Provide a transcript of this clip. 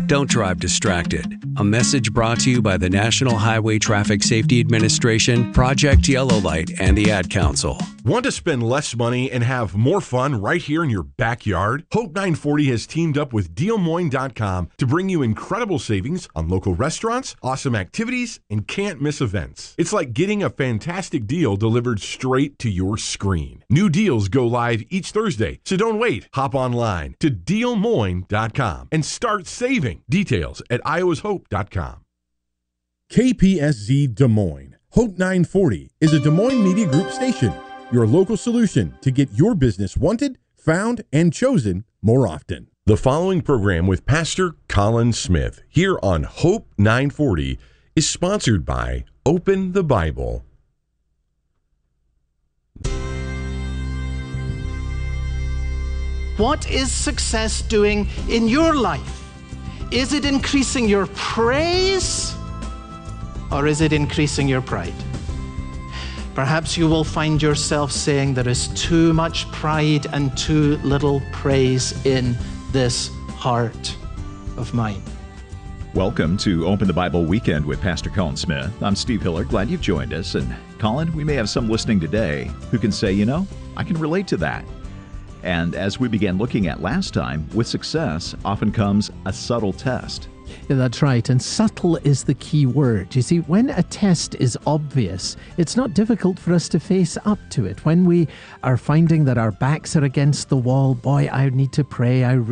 Don't drive distracted. A message brought to you by the National Highway Traffic Safety Administration, Project Yellow Light, and the Ad Council. Want to spend less money and have more fun right here in your backyard? Hope 940 has teamed up with DealMoine.com to bring you incredible savings on local restaurants, awesome activities, and can't miss events. It's like getting a fantastic deal delivered straight to your screen. New deals go live each Thursday, so don't wait. Hop online to DealMoine.com and start saving. Details at iowashope.com. KPSZ Des Moines. Hope 940 is a Des Moines Media Group station. Your local solution to get your business wanted, found, and chosen more often. The following program with Pastor Colin Smith here on Hope 940 is sponsored by Open the Bible. What is success doing in your life? Is it increasing your praise or is it increasing your pride? Perhaps you will find yourself saying there is too much pride and too little praise in this heart of mine. Welcome to Open the Bible Weekend with Pastor Colin Smith. I'm Steve Hiller. Glad you've joined us. And Colin, we may have some listening today who can say, I can relate to that. And as we began looking at last time, with success often comes a subtle test. Yeah, that's right. And subtle is the key word. You see, when a test is obvious, it's not difficult for us to face up to it. When we are finding that our backs are against the wall, boy, I need to pray. I